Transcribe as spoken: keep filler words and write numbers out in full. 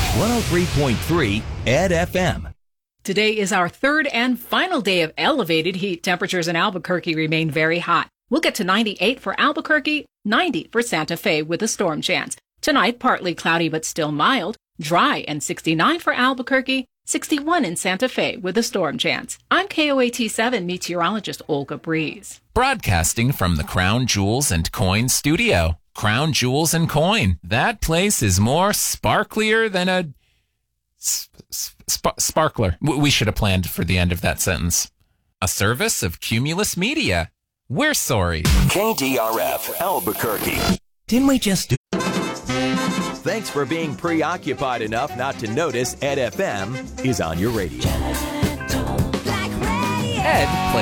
one oh three point three Ed F M. Today is our third and final day of elevated heat. Temperatures in Albuquerque remain very hot. We'll get to ninety-eight for Albuquerque, ninety for Santa Fe with a storm chance. Tonight, partly cloudy but still mild, dry, and sixty-nine for Albuquerque, sixty-one in Santa Fe with a storm chance. I'm K O A T seven meteorologist Olga Breeze. Broadcasting from the Crown Jewels and Coin studio. Crown Jewels and Coin. That place is more sparklier than a sp- sparkler. We should have planned for the end of that sentence. A service of Cumulus Media. We're sorry. K D R F, Albuquerque. Didn't we just do... Thanks for being preoccupied enough not to notice Ed F M is on your radio. Ed plays